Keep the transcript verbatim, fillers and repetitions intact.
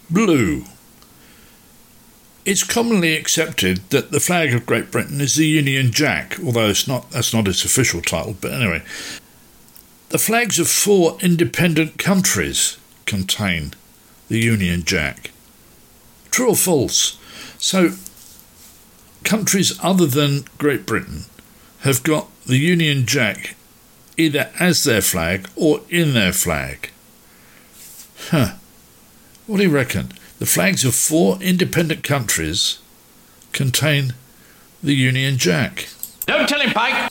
Blue. It's commonly accepted that the flag of Great Britain is the Union Jack, although it's not, that's not its official title, but anyway. The flags of four independent countries contain the Union Jack. True or false? So, countries other than Great Britain have got the Union Jack either as their flag or in their flag. Huh. What do you reckon? The flags of four independent countries contain the Union Jack. Don't tell him, Pike.